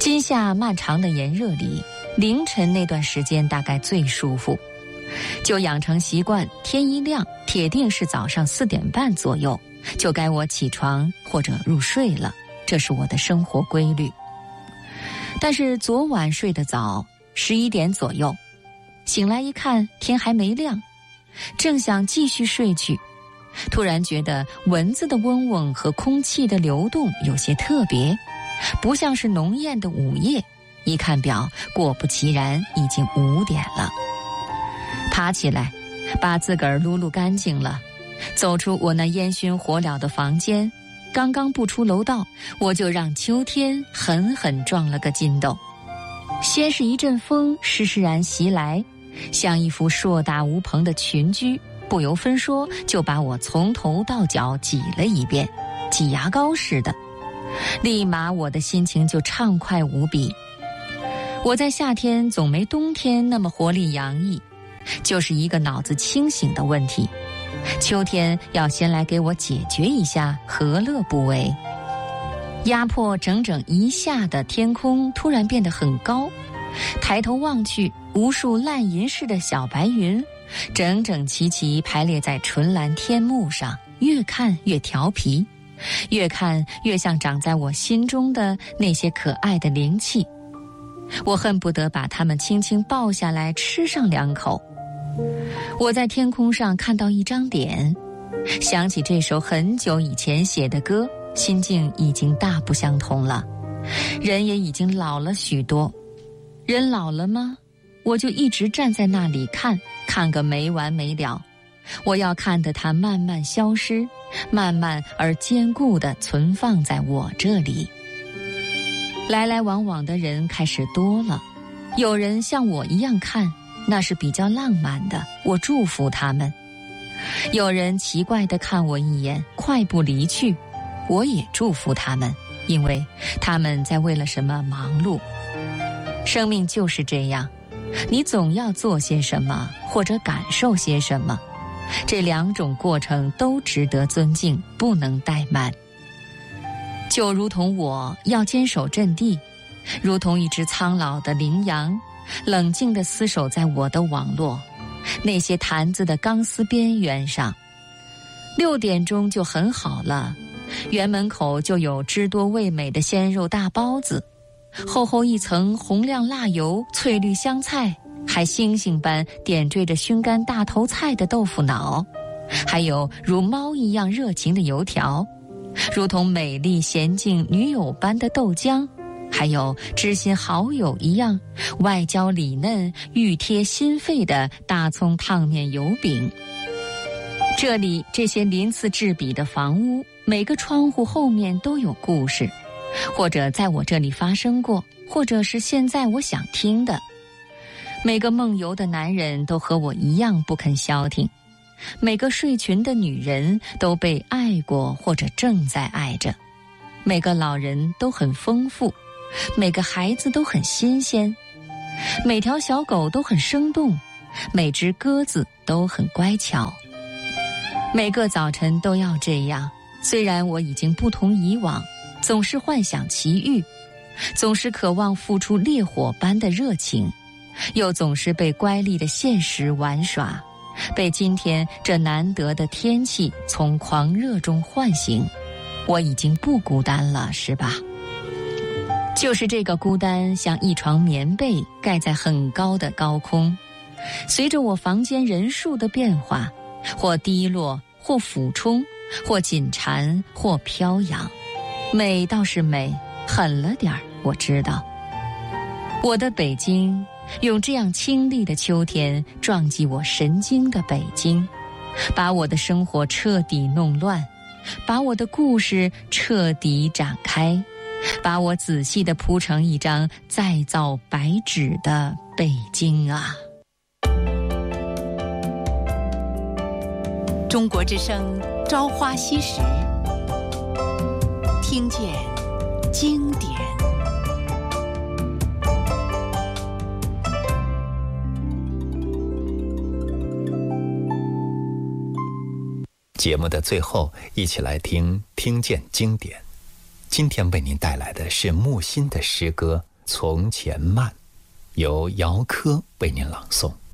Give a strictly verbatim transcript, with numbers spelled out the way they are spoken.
今夏漫长的炎热里，凌晨那段时间大概最舒服，就养成习惯，天一亮铁定是早上四点半左右就该我起床或者入睡了，这是我的生活规律。但是昨晚睡得早，十一点左右醒来一看天还没亮，正想继续睡去，突然觉得蚊子的嗡嗡和空气的流动有些特别，不像是浓艳的午夜。一看表，果不其然已经五点了。爬起来把自个儿撸撸干净了，走出我那烟熏火燎的房间，刚刚步出楼道，我就让秋天狠狠撞了个筋斗。先是一阵风施施然袭来，像一幅硕大无朋的群居，不由分说就把我从头到脚挤了一遍，挤牙膏似的，立马我的心情就畅快无比。我在夏天总没冬天那么活力洋溢，就是一个脑子清醒的问题，秋天要先来给我解决一下，何乐不为？压迫整整一夏的天空突然变得很高，抬头望去，无数烂银似的小白云整整齐齐排列在纯蓝天幕上，越看越调皮，越看越像长在我心中的那些可爱的灵气。我恨不得把它们轻轻抱下来吃上两口。我在天空上看到一张脸，想起这首很久以前写的歌，心境已经大不相同了。人也已经老了许多。人老了吗？我就一直站在那里看，看个没完没了。我要看得它慢慢消失，慢慢而坚固地存放在我这里。来来往往的人开始多了，有人像我一样看，那是比较浪漫的，我祝福他们。有人奇怪地看我一眼，快步离去，我也祝福他们，因为他们在为了什么忙碌。生命就是这样，你总要做些什么，或者感受些什么，这两种过程都值得尊敬，不能怠慢。就如同我要坚守阵地，如同一只苍老的羚羊，冷静地厮守在我的网络，那些坛子的钢丝边缘上。六点钟就很好了，园门口就有汁多味美的鲜肉大包子，厚厚一层红亮辣油，翠绿香菜，还星星般点缀着熏干大头菜的豆腐脑，还有如猫一样热情的油条，如同美丽娴静女友般的豆浆，还有知心好友一样外焦里嫩欲贴心肺的大葱烫面油饼。这里这些鳞次栉比的房屋，每个窗户后面都有故事，或者在我这里发生过，或者是现在我想听的。每个梦游的男人都和我一样不肯消停，每个睡裙的女人都被爱过或者正在爱着，每个老人都很丰富，每个孩子都很新鲜，每条小狗都很生动，每只鸽子都很乖巧。每个早晨都要这样，虽然我已经不同以往，总是幻想奇遇，总是渴望付出烈火般的热情，又总是被乖戾的现实玩耍，被今天这难得的天气从狂热中唤醒。我已经不孤单了，是吧？就是这个孤单，像一床棉被盖在很高的高空，随着我房间人数的变化，或低落，或俯冲，或紧缠，或飘扬。美倒是美，狠了点儿，我知道。我的北京，用这样清丽的秋天撞击我神经的北京，把我的生活彻底弄乱，把我的故事彻底展开，把我仔细地铺成一张再造白纸的北京啊！ 中国之声朝花夕拾，听见经典。 节目的最后，一起来听听见经典。今天为您带来的是木心的诗歌《 从前慢》，由姚科为您朗诵。